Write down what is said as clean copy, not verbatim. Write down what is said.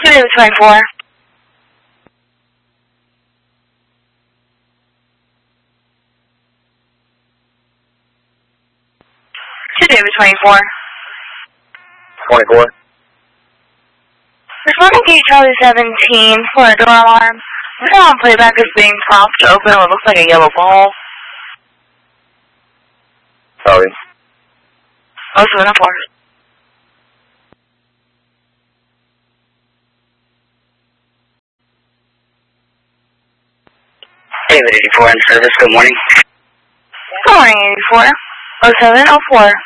David 24. David 24. 24. Responding to Charlie 17 for a door alarm. This on playback is being propped open what looks like a yellow ball. Sorry. 0704. David 84 in service, good morning. Good morning, 84. 0704.